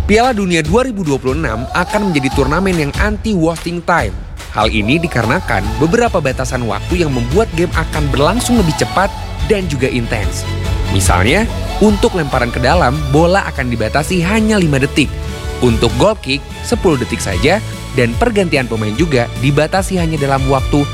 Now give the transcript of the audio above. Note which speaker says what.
Speaker 1: Piala Dunia 2026 akan menjadi turnamen yang anti-wasting time. Hal ini dikarenakan beberapa batasan waktu yang membuat game akan berlangsung lebih cepat dan juga intens. Misalnya, untuk lemparan ke dalam, bola akan dibatasi hanya 5 detik. Untuk goal kick, 10 detik saja, dan pergantian pemain juga dibatasi hanya dalam waktu